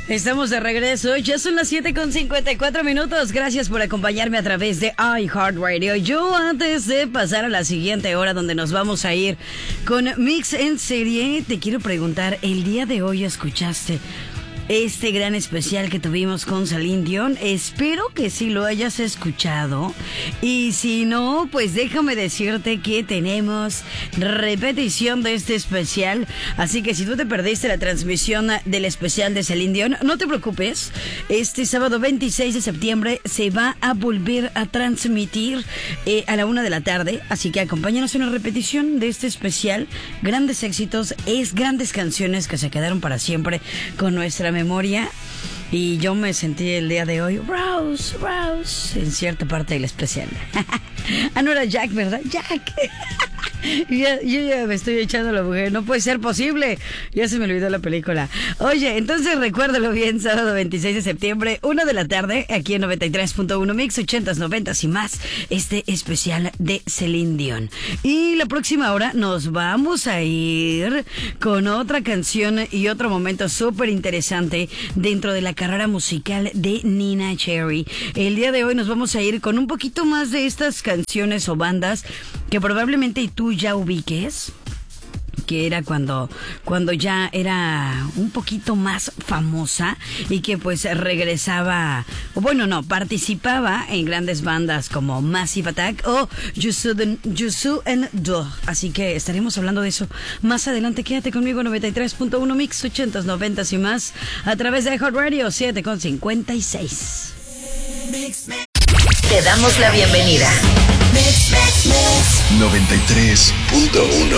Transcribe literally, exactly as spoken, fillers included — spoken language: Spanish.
Estamos de regreso, ya son las siete con cincuenta y cuatro minutos. Gracias por acompañarme a través de iHeartRadio. Yo, antes de pasar a la siguiente hora donde nos vamos a ir con Mix en Serie, te quiero preguntar, el día de hoy escuchaste este gran especial que tuvimos con Celine Dion. Espero que sí lo hayas escuchado. Y si no, pues déjame decirte que tenemos repetición de este especial. Así que si tú te perdiste la transmisión del especial de Celine Dion, no te preocupes. Este sábado veintiséis de septiembre se va a volver a transmitir eh, a la una de la tarde. Así que acompáñanos en una repetición de este especial. Grandes éxitos, es grandes canciones que se quedaron para siempre con nuestra memoria. Y yo me sentí el día de hoy Rose, Rose en cierta parte del especial. Ah, no era Jack, ¿verdad? Jack. Ya, yo ya me estoy echando la mujer. No puede ser posible. Ya se me olvidó la película. Oye, entonces recuérdalo bien. Sábado veintiséis de septiembre, una de la tarde, aquí en noventa y tres punto uno Mix, ochentas, noventas y más. Este especial de Celine Dion. Y la próxima hora nos vamos a ir con otra canción y otro momento súper interesante dentro de la carrera musical de Neneh Cherry. El día de hoy nos vamos a ir con un poquito más de estas canciones o bandas que probablemente tú ya ubiques, que era cuando, cuando ya era un poquito más famosa y que pues regresaba, o bueno, no, participaba en grandes bandas como Massive Attack o Youssou N'Dour. Así que estaremos hablando de eso más adelante. Quédate conmigo, noventa y tres punto uno Mix, ochentas, noventas y más, a través de iHeartRadio, siete con cincuenta y seis. Te damos la bienvenida. noventa y tres punto uno